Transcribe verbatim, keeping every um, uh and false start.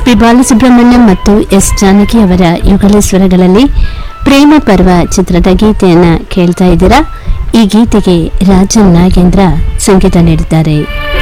S P Balasubrahmanyam ಮತ್ತು S Janaki ಅವರ ಯುಗಲೇಶ್ವರಗಳಲ್ಲಿ ಪ್ರೇಮ ಪರ್ವ ಚಿತ್ರದ ಗೀತೆಯನ್ನ ಕೇಳ್ತಾ ಇದ್ದೀರಾ. ಈ ಗೀತೆಗೆ ರಾಜನ್ ನಾಗೇಂದ್ರ ಸಂಗೀತ ನೀಡಿದ್ದಾರೆ.